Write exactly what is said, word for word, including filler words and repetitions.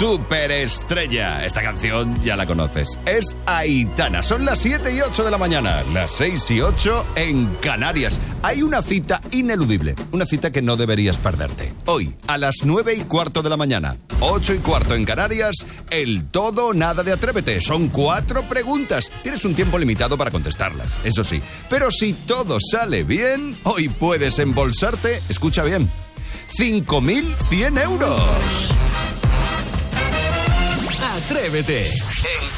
superestrella. Esta canción ya la conoces. Es Aitana. Son las siete y ocho de la mañana, las seis y ocho en Canarias. Hay una cita ineludible, una cita que no deberías perderte. Hoy, a las nueve y cuarto de la mañana, ocho y cuarto en Canarias, el todo o nada de Atrévete. Son cuatro preguntas. Tienes un tiempo limitado para contestarlas, eso sí. Pero si todo sale bien, hoy puedes embolsarte, escucha bien, cinco mil cien euros. Atrévete.